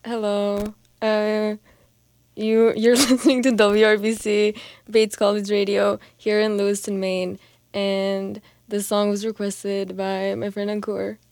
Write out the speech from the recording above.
Hello. You're listening to WRBC Bates College Radio here in Lewiston, Maine, and this song was requested by my friend Ankur.